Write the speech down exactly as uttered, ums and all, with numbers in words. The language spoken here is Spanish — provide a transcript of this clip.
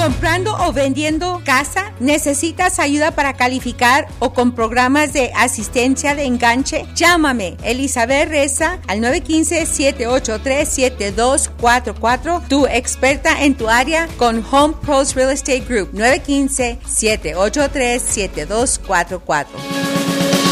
¿Comprando o vendiendo casa? ¿Necesitas ayuda para calificar o con programas de asistencia de enganche? Llámame, Elizabeth Reza, al nueve uno cinco, siete ocho tres, siete dos cuatro cuatro, tu experta en tu área con Home Pros Real Estate Group, nueve uno cinco, siete ocho tres, siete dos cuatro cuatro.